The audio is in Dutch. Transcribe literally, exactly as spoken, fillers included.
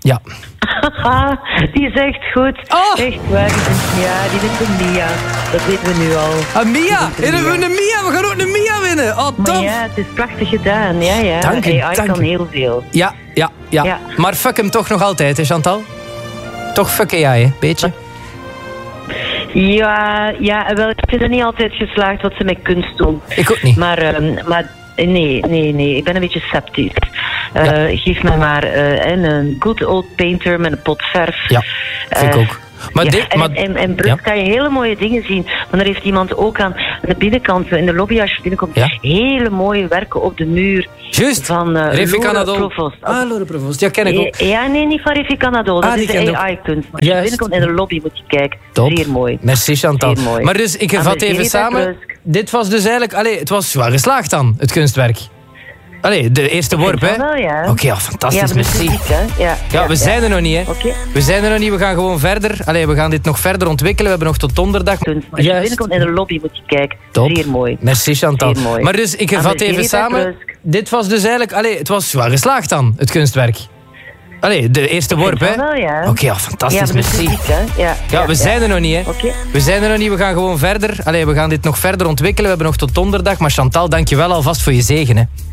Ja. Die is echt goed. Oh. Echt waar. Ja, die wint een Mia. Dat weten we nu al. Een Mia! Die wint Een, een een Mia! We gaan ook een Mia winnen! Oh, Maar tof! ja, het is prachtig gedaan. Ja, ja. Dank u, A I dank kan u. heel veel. Ja, ja, ja, Ja. Maar fuck hem toch nog altijd, hè, Chantal? Toch fuck jij, hè? Beetje? Ja, ja, wel, ik vind het niet altijd geslaagd wat ze met kunst doen. Ik ook niet. Maar, ehm, maar nee, nee, nee. Ik ben een beetje sceptisch. Uh, Ja. Geef me maar uh, een, een good old painter met een pot verf. Ja, vind ik Uh, ook. Maar ja, dit, en, maar, en, en Brugge ja. kan je hele mooie dingen zien. Maar er heeft iemand ook aan de binnenkant, in de lobby als je binnenkomt, Ja. hele mooie werken op de muur. Juist. Van uh, Refik Lore Anadol. Provost. Ah, Lore Provost. Ja, ken ik ook. Ja, nee, niet van Refik Anadol. Dat Ah, die is ken de ik ook. A I-kunst. Maar als je Juist. binnenkomt in de lobby moet je kijken. Top. Zeer mooi. Merci, Chantal. Zeer mooi. Maar dus, ik Aan vat de even serie samen. bij Brugge. Dit was dus eigenlijk... Allee, het was wel geslaagd dan, het kunstwerk. Allee, de eerste worp, hè? Ja, wel, ja. Oké, ja, fantastisch, ja, maar dat is merci. niet, hè. Ja, Ja, we zijn er nog niet, hè. Oké. We zijn er nog niet, we gaan gewoon verder. Allee, we gaan dit nog verder ontwikkelen. We hebben nog tot donderdag. Kunst. Maar als je binnenkomt in de lobby moet je kijken. Top. Zeer mooi. Merci, Chantal. Zeer mooi. Maar dus, ik Aan vat de even serie bij samen. Brugge. Dit was dus eigenlijk... Allee, het was wel geslaagd dan, het kunstwerk. Allee, de eerste worp, hè. Ja, wel, ja. Oké, ja, fantastisch, Ja, maar dat is merci. niet, hè. Ja, Ja, we zijn er nog niet, hè. Oké. We zijn er nog niet, we gaan gewoon verder. Allee, we gaan dit nog verder ontwikkelen. We hebben nog tot donderdag. Maar Chantal, dank je wel alvast voor je zegen, hè.